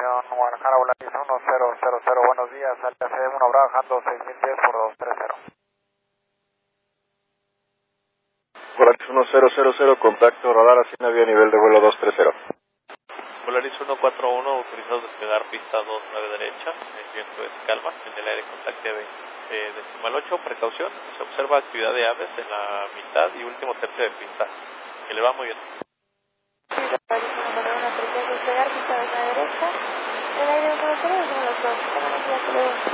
avión Guadalajara, Volaris 1000, buenos días, Alta C1 Bravo, bajando 6010 por 230. Volaris 1000, contacto radar hacia avión nivel de vuelo 230. Volaris 141, autorizado despegar pista 29 derecha, el viento es calma, en el aire contacte 20.8, precaución, se observa actividad de aves en la mitad y último tercio de pista, que le va muy bien. Volaris 141, autorizado despegar pista 29 derecha, el aire 1 los dos, buenos días, hasta luego.